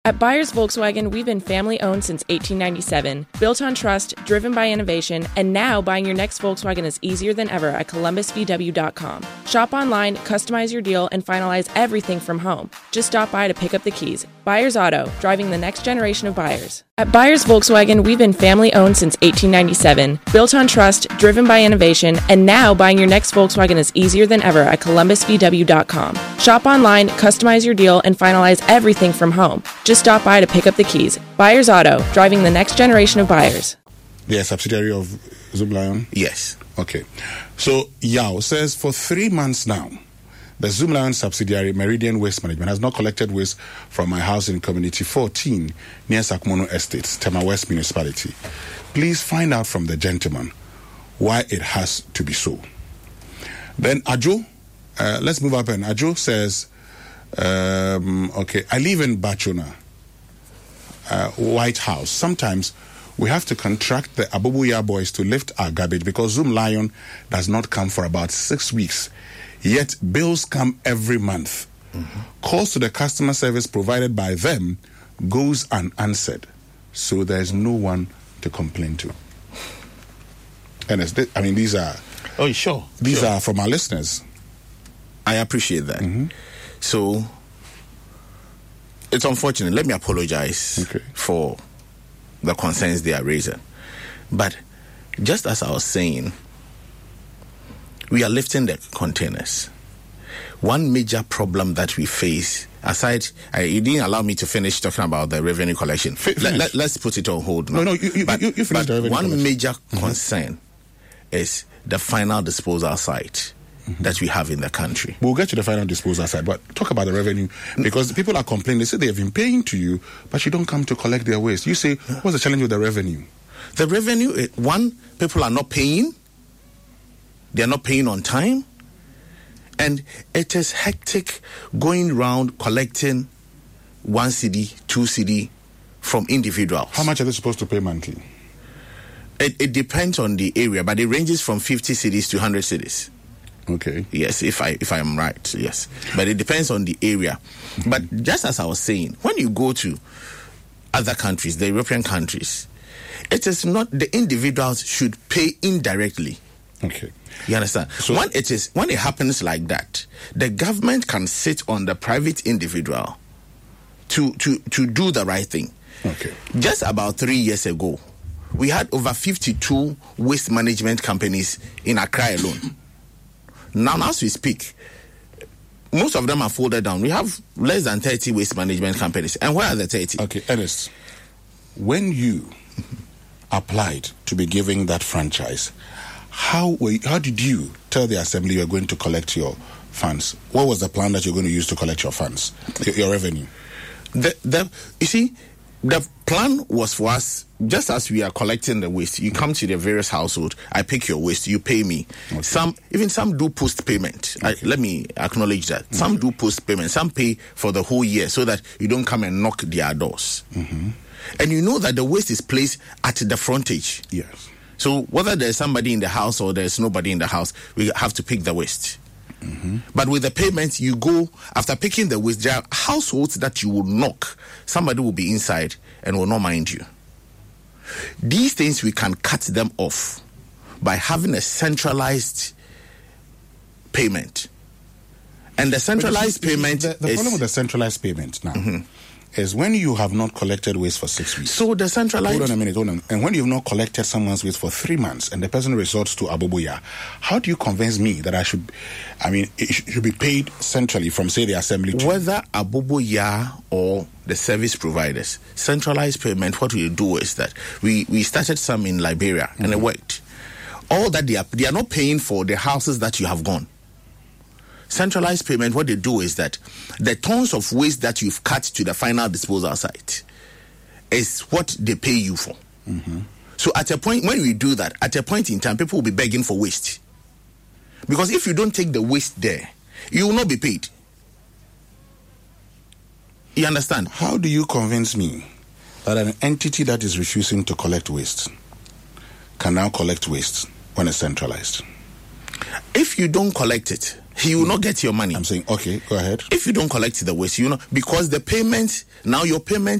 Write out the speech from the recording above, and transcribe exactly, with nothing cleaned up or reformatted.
At Byers Volkswagen, we've been family-owned since eighteen ninety-seven, built on trust, driven by innovation, and now buying your next Volkswagen is easier than ever at Columbus V W dot com. Shop online, customize your deal, and finalize everything from home. Just stop by to pick up the keys. Byers Auto, driving the next generation of buyers. At Byers Volkswagen, we've been family-owned since eighteen ninety-seven, built on trust, driven by innovation, and now buying your next Volkswagen is easier than ever at Columbus V W dot com. Shop online, customize your deal, and finalize everything from home. Just stop by to pick up the keys. Byers Auto, driving the next generation of buyers. They are a subsidiary of Zoomlion? Yes. Okay. So Yao says for three months now, the Zoomlion subsidiary Meridian Waste Management has not collected waste from my house in Community fourteen near Sakmono Estates, Tema West Municipality. Please find out from the gentleman why it has to be so. Then Ajo, uh, let's move up, and Ajo says, um, okay, I live in Bachona, uh, White House. Sometimes we have to contract the Aboboya boys to lift our garbage because Zoomlion does not come for about six weeks. Yet bills come every month. Mm-hmm. Calls to the customer service provided by them goes unanswered. So there's no one to complain to. And it's, I mean, these are... Oh, sure. These sure. are from our listeners. I appreciate that. Mm-hmm. So, it's unfortunate. Let me apologize okay. for the concerns they are raising. But just as I was saying, we are lifting the containers. One major problem that we face, aside, I, you didn't allow me to finish talking about the revenue collection. F- let, let, let's put it on hold now. No, no, you, you, but, you, you finish the revenue one collection. major mm-hmm. concern is the final disposal site mm-hmm. that we have in the country. We'll get to the final disposal side, but talk about the revenue, because people are complaining. They say they have been paying to you, but you don't come to collect their waste. You say, what's the challenge with the revenue? The revenue, one, people are not paying. They are not paying on time. And it is hectic going around collecting one C D, two C D from individuals. How much are they supposed to pay monthly? It, it depends on the area, but it ranges from fifty C Ds to one hundred C Ds. Okay. Yes, if I if I am right, yes. But it depends on the area. Mm-hmm. But just as I was saying, when you go to other countries, the European countries, it is not, the individuals should pay indirectly. Okay. You understand? So when it is when it happens like that, the government can sit on the private individual to to to do the right thing. Okay. Just about three years ago, we had over fifty-two waste management companies in Accra alone. Now, as we speak, most of them are folded down. We have less than thirty waste management companies. And where are the thirty? Okay, Ernest, when you applied to be given that franchise, how were you, how did you tell the assembly you were going to collect your funds? What was the plan that you're going to use to collect your funds, your, your revenue? The, the, you see, the plan was for us, just as we are collecting the waste, you come to the various households, I pick your waste, you pay me. Okay. Some, even some do post payment. Okay. I, let me acknowledge that. Okay. Some do post payment. Some pay for the whole year so that you don't come and knock their doors. Mm-hmm. And you know that the waste is placed at the frontage. Yes. So whether there's somebody in the house or there's nobody in the house, we have to pick the waste. Mm-hmm. But with the payment, you go, after picking the waste, there are households that you will knock. Somebody will be inside and will not mind you. These things, we can cut them off by having a centralized payment. And the centralized see, payment the, the is... problem with the centralized payment now Mm-hmm. is when you have not collected waste for six weeks. So the centralized... Hold on a minute, hold on. And when you've not collected someone's waste for three months and the person resorts to Aboboya, how do you convince me that I should, I mean, it should be paid centrally from, say, the assembly to... Whether Aboboya or the service providers, centralized payment, what we do is that we, we started some in Liberia, mm-hmm. and it worked. All that they are, they are not paying for the houses that you have gone. Centralized payment, what they do is that the tons of waste that you've cut to the final disposal site is what they pay you for. Mm-hmm. So at a point, when we do that, at a point in time, people will be begging for waste. Because if you don't take the waste there, you will not be paid. You understand? How do you convince me that an entity that is refusing to collect waste can now collect waste when it's centralized? If you don't collect it, he will not get your money. I'm saying, okay, go ahead. If you don't collect the waste, you know, because the payment, now your payment